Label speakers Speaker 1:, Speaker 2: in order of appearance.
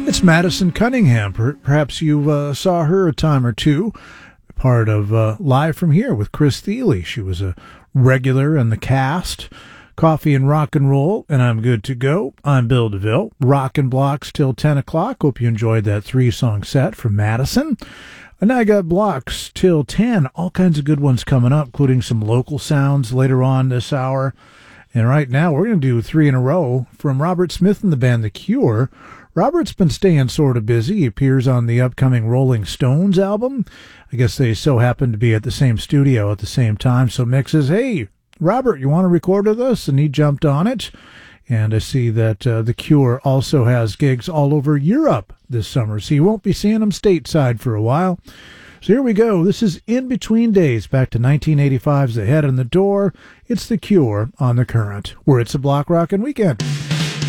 Speaker 1: It's Madison Cunningham. Perhaps you saw her a time or two. Part of Live from Here with Chris Thile. She was a regular in the cast. Coffee and rock and roll, and I'm good to go. I'm Bill DeVille. Rockin' blocks till 10 o'clock. Hope you enjoyed that 3-song set from Madison. And I got blocks till 10. All kinds of good ones coming up, including some local sounds later on this hour. And right now, we're going to do 3 in a row from Robert Smith and the band The Cure. Robert's been staying sort of busy. He appears on the upcoming Rolling Stones album. I guess they so happen to be at the same studio at the same time. So Mick says, hey, Robert, you want to record with us? And he jumped on it. And I see that The Cure also has gigs all over Europe this summer. So you won't be seeing them stateside for a while. So here we go. This is In Between Days, back to 1985's The Head in the Door. It's The Cure on The Current, where it's a block rockin' weekend.